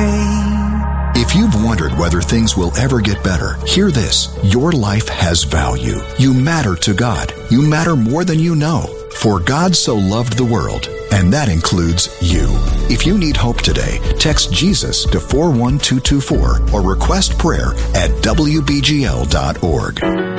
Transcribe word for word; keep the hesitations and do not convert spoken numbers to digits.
pain. If you've wondered whether things will ever get better, hear this. Your life has value. You matter to God. You matter more than you know. For God so loved the world, and that includes you. If you need hope today, text Jesus to four one two two four or request prayer at W B G L dot org.